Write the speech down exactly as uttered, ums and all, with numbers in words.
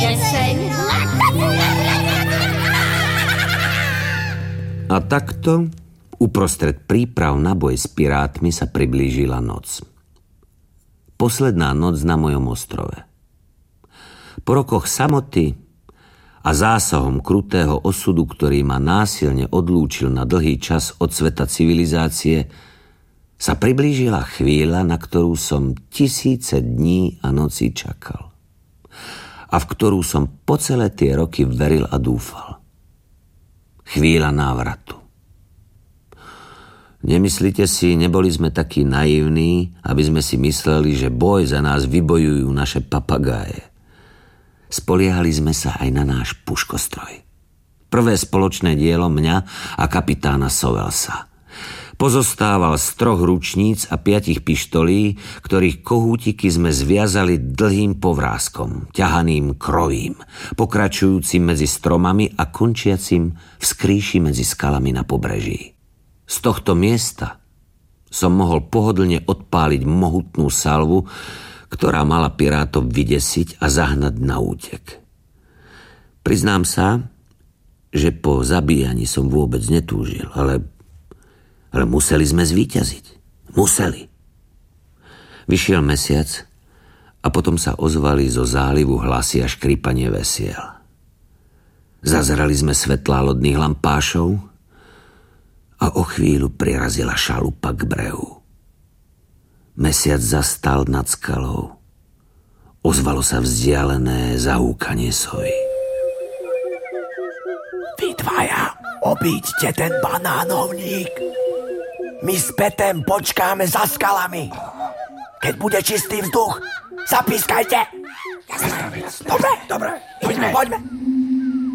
pieseň. A takto uprostred príprav na boj s pirátmi sa priblížila noc. Posledná noc na mojom ostrove. Po rokoch samoty a zásahom krutého osudu, ktorý ma násilne odlúčil na dlhý čas od sveta civilizácie, sa priblížila chvíľa, na ktorú som tisíce dní a nocí čakal. A v ktorú som po celé tie roky veril a dúfal. Chvíľa návratu. Nemyslíte si, neboli sme takí naivní, aby sme si mysleli, že boj za nás vybojujú naše papagáje. Spoliehali sme sa aj na náš puškostroj. Prvé spoločné dielo mňa a kapitána Sovelsa. Pozostával z troch ručníc a piatich pištolí, ktorých kohútiky sme zviazali dlhým povráskom, ťahaným krovím, pokračujúcim medzi stromami a končiacim v skrýši medzi skalami na pobreží. Z tohto miesta som mohol pohodlne odpáliť mohutnú salvu, ktorá mala pirátov vydesiť a zahnať na útek. Priznám sa, že po zabíjaní som vôbec netúžil, ale, ale museli sme zvíťaziť. Museli. Vyšiel mesiac a potom sa ozvali zo zálivu hlasy a škrípanie vesiel. Zazrali sme svetlá lodných lampášov a o chvíľu prirazila šalupa k brehu. Mesiac zastal nad skalou. Ozvalo sa vzdialené zahúkanie sovy. Vy dvaja, obíďte ten banánovník. My s Petem počkáme za skalami. Keď bude čistý vzduch, zapískajte. Jasná vec. Dobre, Dobre, poďme. poďme.